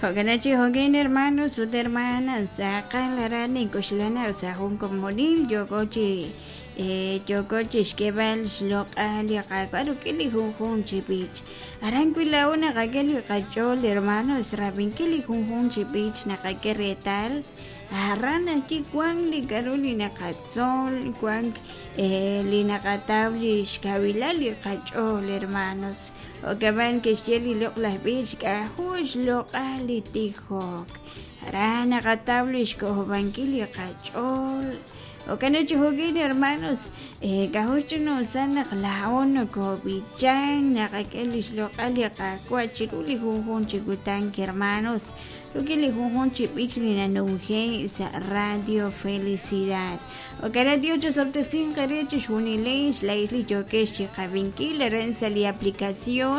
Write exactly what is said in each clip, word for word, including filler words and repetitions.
Hoganachi Hogan hermanos, sus hermanas, Sakalarani, Koshlana, Sahun Comonil, Yogochi, Yogochi, Skeval, Slok, Ali, Kakaru, Kili, Hun Chipich, Aranquila, una Gagel, Cachol, hermanos, Rabin Kili, Hun Chipich, Nakakeretal, Arana, Chiquang, Carolina Catzol, Quang, Lina Catablish, Kavilali, Cachol, hermanos. O que van que sheli lok las bich ka hush lokali tihok rana katablish ko bankili kachol o que no chihogin hermanos eh kahuch no sana klaon ko bichan na kakelish lokali ka kwachiruli hunhun chigutan hermanos lo que le hunhun chipich ni na nuje sa radio felicidad o que radio ocho septiembre careche shunileish la isli chokesh chikavinkil ren sali aplicación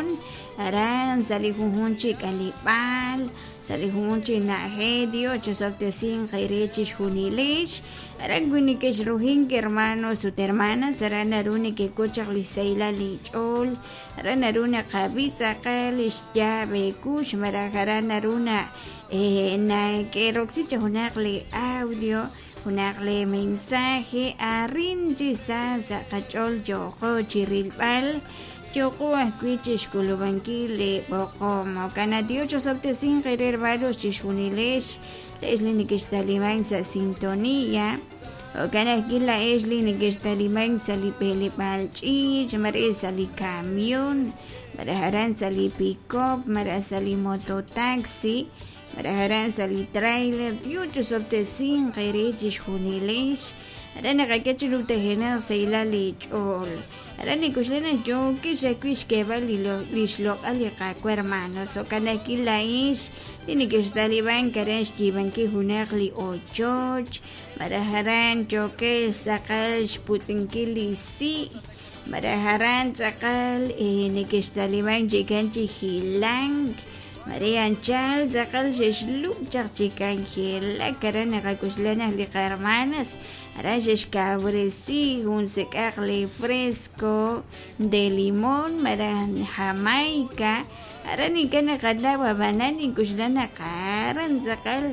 aran sali hunhun chikalipal sali hunhun chinahedio ocho septiembre careche shunileish aran guinikesh rohin hermanos su hermana saran aruni que cocha liseila lichol aran aruna kabitza kalish yabe kush maragaran aruna eh na que roxiche hunakle audio hunakle mensaje a rinji sasa kachol yojo chirilbal yoko asquichish kulubankile bokomo canadi ocho septiembre querer varios chishunilesh lesli que está limansa sintonía o canakila esli que está limansa lipele palchi maresa li camión maraharan sali pick-up marasali mototaxi maraharan sali trailer ocho septiembre querechish hunilesh arana kakachilu tehena seila lichol arani kushlena yo que shakish que vali lo lishlo ali kakwa hermanos o kanakila ish tiene que estar iban karesh tiban que hunakli o george maraharan yo que sakal sputinkili si maraharan sakal eh ne que estar iban jiganchi hilang Marian Charles zakal shlu charchikan hila karana kakuslana li hermanas arajesh cabresi un secarle fresco de limón maran jamaica arani kana kadawa banani kuslana karan zakal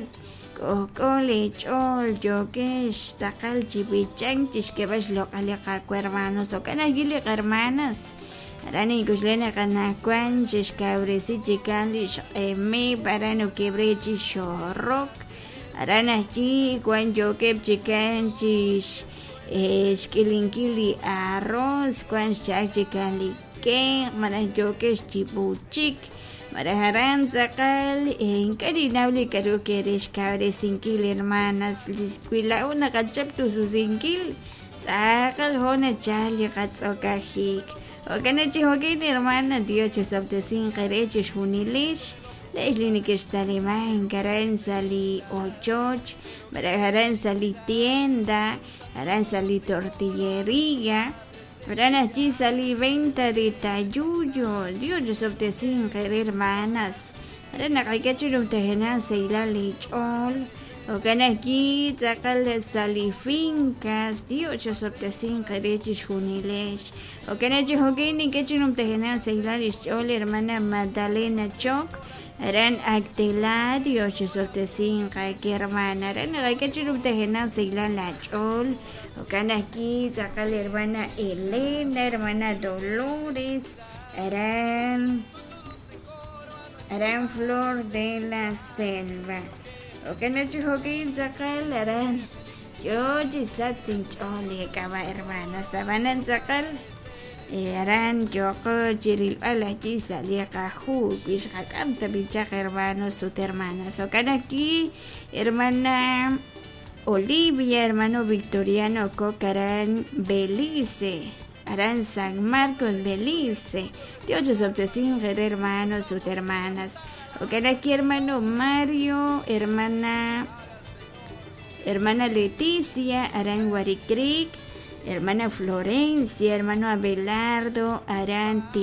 koko lechol jokesh zakal chibichan tishkebash lokali kakwa hermanos o kana gili hermanas Arani kuslena kana kwan chish kabresi chikali eme parano quebrechi shorok arana chi kwan jokep chikan chish shkilinkili arroz kwan shak chikali ke mana jokesh chipuchik maraharan zakal en karinable karo keresh kabresinkil hermanas liskwila una kachaptu susinkil zakal hona chali katsokahik o kanachi hokin hermana dios septiembre quereche shunilish leslini que estarima en karan sali ochoch maraharan sali tienda aran sali tortillería aran allí sali venta de tayuyo dios septiembre hermanas aran akachi no tehena seila lichol o kanaki zakal sali fincas dios septiembre quereche shunilesh o kanachi hogini que chinum tehena seilalish ol hermana Magdalena Chok ran actela dios septiembre que hermana ran que chinum tehena seilalish ol o kanaki zakal hermana Elena hermana Dolores ran ran Flor de la Selva o kanachi hogin zakal ran yo jisat sin chole kaba hermana sabanan zakal Eran yoko chiril alachi salia kaju bis hakanta bicha hermanos sus hermanas o aquí hermana Olivia hermano Victoriano Cocarán Belice Aran San Marcos Belice ocho septiembre hermanos sus hermanas o aquí hermano Mario hermana hermana Leticia Aran Guaricric hermana Florencia, hermano Abelardo, Aranti.